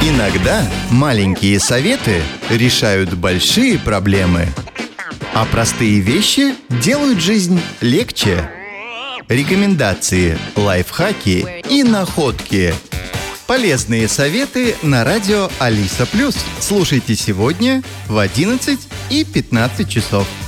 Иногда маленькие советы решают большие проблемы, а простые вещи делают жизнь легче. Рекомендации, лайфхаки и находки. Полезные советы на радио Алиса+. Слушайте сегодня в 11 и 15 часов.